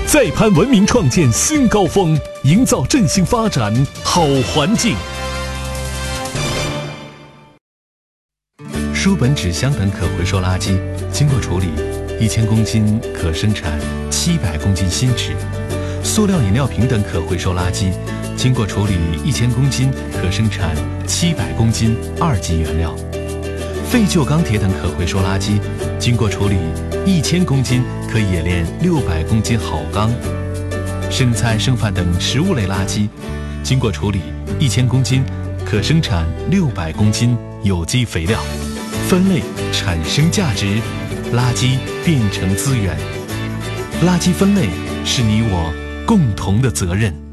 再攀文明创建新高峰，营造振兴发展好环境。 书本、纸箱等可回收垃圾经过处理，1000公斤可生产700公斤新纸；塑料饮料瓶等可回收垃圾经过处理1000公斤可生产700公斤2级原料；废旧钢铁等可回收垃圾经过处理1000公斤可冶炼600公斤好钢；剩菜剩饭等食物类垃圾经过处理1000公斤可生产600公斤有机肥料。分类产生价值，垃圾变成资源。垃圾分类是你我共同的责任。